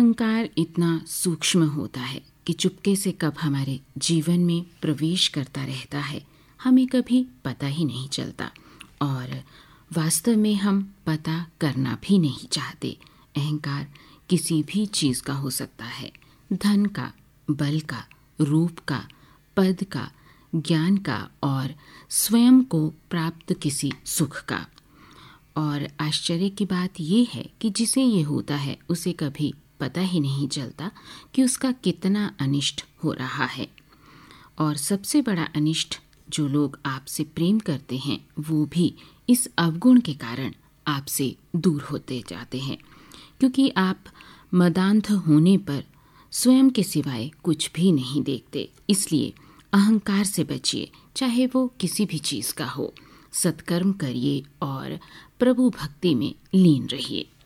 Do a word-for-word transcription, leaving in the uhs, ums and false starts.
अहंकार इतना सूक्ष्म होता है कि चुपके से कब हमारे जीवन में प्रवेश करता रहता है हमें कभी पता ही नहीं चलता, और वास्तव में हम पता करना भी नहीं चाहते। अहंकार किसी भी चीज़ का हो सकता है, धन का, बल का, रूप का, पद का, ज्ञान का और स्वयं को प्राप्त किसी सुख का। और आश्चर्य की बात यह है कि जिसे ये होता है उसे कभी पता ही नहीं चलता कि उसका कितना अनिष्ट हो रहा है। और सबसे बड़ा अनिष्ट जो लोग आपसे प्रेम करते हैं वो भी इस अवगुण के कारण आपसे दूर होते जाते हैं, क्योंकि आप मदांध होने पर स्वयं के सिवाय कुछ भी नहीं देखते। इसलिए अहंकार से बचिए, चाहे वो किसी भी चीज़ का हो। सत्कर्म करिए और प्रभु भक्ति में लीन रहिए।